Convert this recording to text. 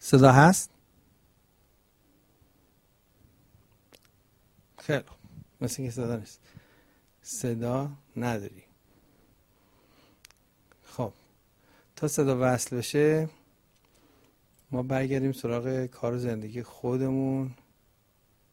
صدا هست؟ خیلی خوب، مثل که صدا نیست. صدا نداری. خب تا صدا وصل بشه ما برگردیم سراغ کار و زندگی خودمون.